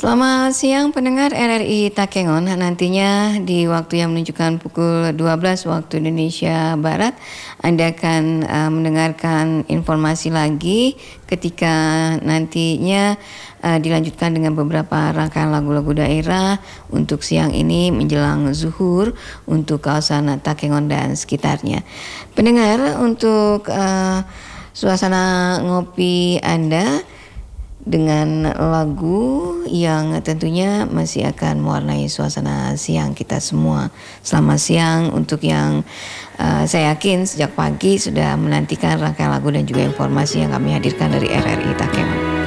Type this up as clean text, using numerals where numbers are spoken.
Selamat siang pendengar RRI Takengon. Nantinya di waktu yang menunjukkan pukul 12 waktu Indonesia Barat, Anda akan mendengarkan informasi lagi ketika nantinya dilanjutkan dengan beberapa rangkaian lagu-lagu daerah untuk siang ini menjelang zuhur untuk kawasan Takengon dan sekitarnya. Pendengar, untuk suasana ngopi Anda dengan lagu yang tentunya masih akan mewarnai suasana siang kita semua. Selamat siang untuk yang saya yakin sejak pagi sudah menantikan rangkaian lagu dan juga informasi yang kami hadirkan dari RRI Takengon.